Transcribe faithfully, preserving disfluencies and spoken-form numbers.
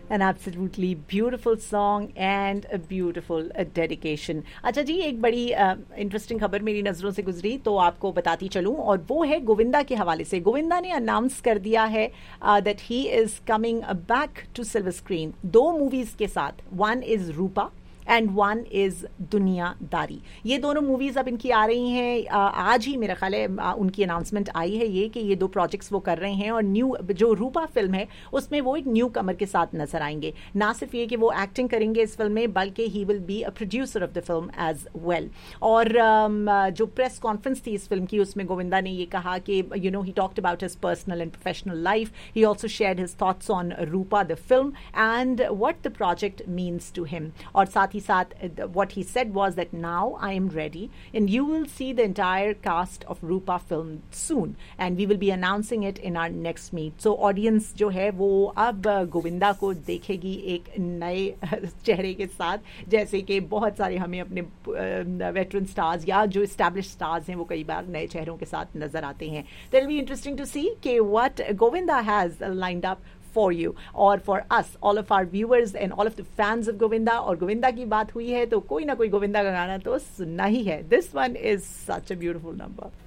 An absolutely beautiful song and a beautiful uh, dedication. अच्छा जी, एक बड़ी इंटरेस्टिंग uh, खबर मेरी नज़रों से गुजरी तो आपको बताती चलूं, और वो है गोविंदा के हवाले से. गोविंदा ने अनाउंस कर दिया है that he is coming back to silver screen दो मूवीज के साथ. One is Rupa and one is दुनियादारी. ये दोनों मूवीज अब इनकी आ रही हैं. आज ही मेरा ख्याल है उनकी अनाउंसमेंट आई है ये कि ये दो प्रोजेक्ट्स वो कर रहे हैं. और न्यू जो रूपा फिल्म है उसमें वो एक न्यू कमर के साथ नजर आएंगे. ना सिर्फ ये कि वो एक्टिंग करेंगे इस फिल्म में, बल्कि he will be a producer of the film as well. और um, जो प्रेस कॉन्फ्रेंस थी इस फिल्म की, उसमें गोविंदा ने ये कहा कि you know he talked about his personal and professional life. He also shared his thoughts on Rupa the film and what the project means to him. और साथ ही साथ what he said was that now I am ready and you will see the entire cast of Rupa film soon and we will be announcing it in our next meet. So audience जो है वो अब गोविंदा को देखेगी एक नए चेहरे के साथ, जैसे कि बहुत सारे हमें अपने वेटरन स्टार्स या जो established stars हैं वो कई बार नए चेहरों के साथ नजर आते हैं. That will be interesting to see कि what Govinda has lined up for you or for us, all of our viewers and all of the fans of Govinda. और गोविंदा की बात हुई है तो कोई ना कोई गोविंदा का गाना तो सुनना ही है. This one is such a beautiful number.